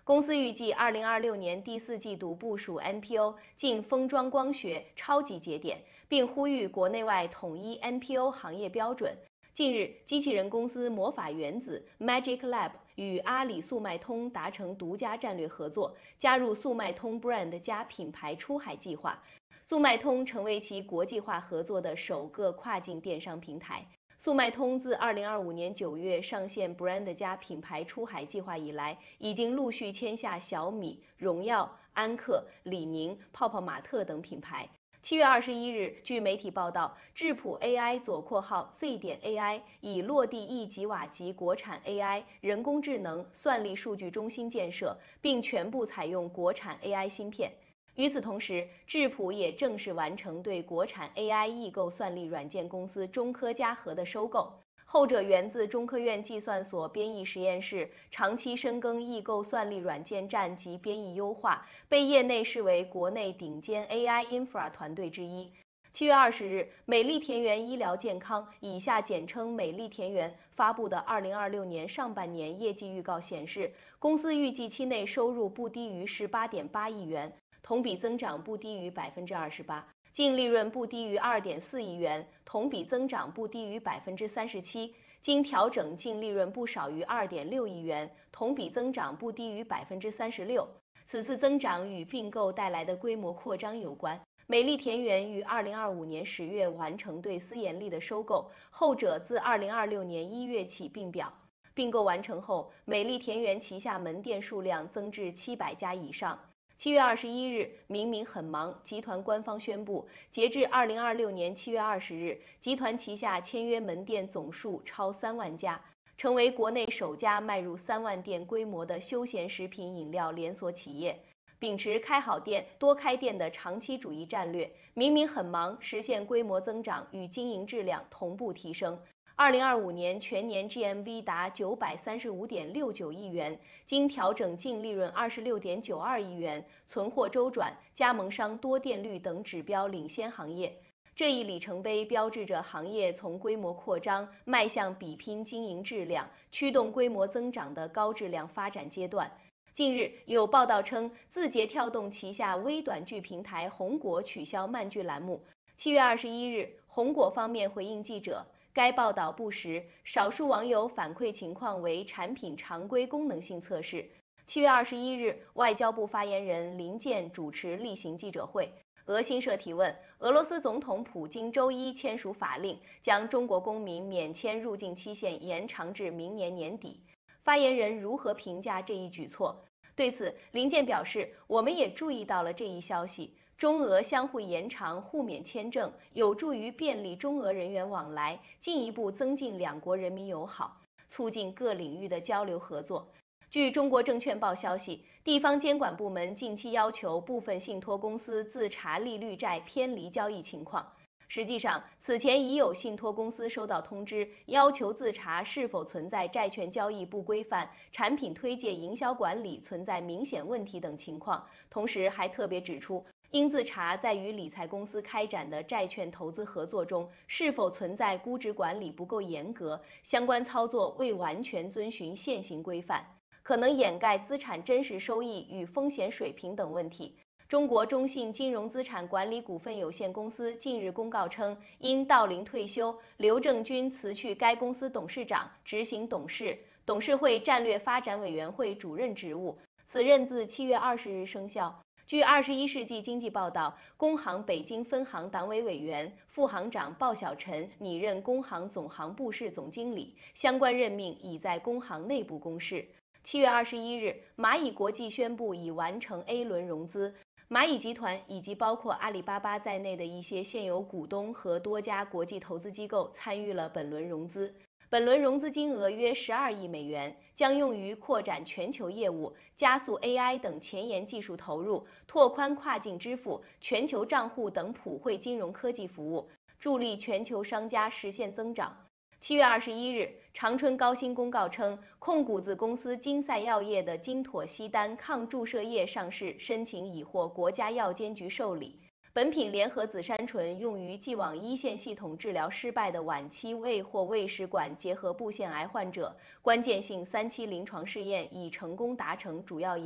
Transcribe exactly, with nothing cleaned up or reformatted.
公司预计二零二六年第四季度部署 N P O 进封装光学超级节点，并呼吁国内外统一 N P O 行业标准。近日，机器人公司魔法原子 Magic Lab 与阿里速卖通达成独家战略合作，加入速卖通 Brand 加品牌出海计划。速卖通成为其国际化合作的首个跨境电商平台。速卖通自二零二五年九月上线 Brand 加品牌出海计划以来，已经陆续签下小米、荣耀、安克、李宁、泡泡玛特等品牌。七月二十一日，据媒体报道，智谱 A I 左括号 Z 点 A I 已落地一吉瓦级国产 A I 人工智能算力数据中心建设，并全部采用国产 A I 芯片。与此同时，智谱也正式完成对国产 A I 异构算力软件公司中科嘉禾的收购，后者源自中科院计算所编译实验室，长期深耕异构算力软件站及编译优化，被业内视为国内顶尖 A I infra 团队之一。七月二十日，美丽田园医疗健康（以下简称美丽田园）发布的二零二六年上半年业绩预告显示，公司预计期内收入不低于十八点八亿元。同比增长不低于百分之二十八，净利润不低于二点四亿元，同比增长不低于百分之三十七，经调整净利润不少于二点六亿元，同比增长不低于百分之三十六。此次增长与并购带来的规模扩张有关。美丽田园于二零二五年十月完成对思妍丽的收购，后者自二零二六年一月起并表。并购完成后，美丽田园旗下门店数量增至七百家以上。七月二十一日，明明很忙集团官方宣布，截至二零二六年七月二十日，集团旗下签约门店总数超三万家，成为国内首家迈入三万店规模的休闲食品饮料连锁企业。秉持开好店、多开店的长期主义战略，明明很忙实现规模增长与经营质量同步提升。二零二五年全年 G M V 达九百三十五点六九亿元，经调整净利润二十六点九二亿元，存货周转、加盟商多店率等指标领先行业。这一里程碑标志着行业从规模扩张迈向比拼经营质量、驱动规模增长的高质量发展阶段。近日有报道称，字节跳动旗下微短剧平台红果取消漫剧栏目。七月二十一日，红果方面回应记者，该报道不实，少数网友反馈情况为产品常规功能性测试。七月二十一日，外交部发言人林健主持例行记者会。俄新社提问：俄罗斯总统普京周一签署法令，将中国公民免签入境期限延长至明年年底。发言人如何评价这一举措？对此，林健表示，我们也注意到了这一消息。中俄相互延长互免签证，有助于便利中俄人员往来，进一步增进两国人民友好，促进各领域的交流合作。据中国证券报消息，地方监管部门近期要求部分信托公司自查利率债偏离交易情况。实际上，此前已有信托公司收到通知，要求自查是否存在债券交易不规范、产品推介营销管理存在明显问题等情况。同时还特别指出，应自查在与理财公司开展的债券投资合作中，是否存在估值管理不够严格、相关操作未完全遵循现行规范，可能掩盖资产真实收益与风险水平等问题。中国中信金融资产管理股份有限公司近日公告称，因到龄退休，刘正军辞去该公司董事长、执行董事、董事会战略发展委员会主任职务，此任自七月二十日生效。据《二十一世纪经济报道》，工行北京分行党委委员、副行长鲍小晨拟任工行总行部室总经理，相关任命已在工行内部公示。七月二十一日，蚂蚁国际宣布已完成 A 轮融资。蚂蚁集团以及包括阿里巴巴在内的一些现有股东和多家国际投资机构参与了本轮融资。本轮融资金额约十二亿美元，将用于扩展全球业务、加速 A I 等前沿技术投入、拓宽跨境支付、全球账户等普惠金融科技服务，助力全球商家实现增长。七月二十一日，长春高新公告称，控股子公司金赛药业的金妥昔丹抗注射液上市申请已获国家药监局受理。本品联合紫杉醇用于既往一线系统治疗失败的晚期胃或胃食管结核部腺癌患者，关键性三期临床试验已成功达成主要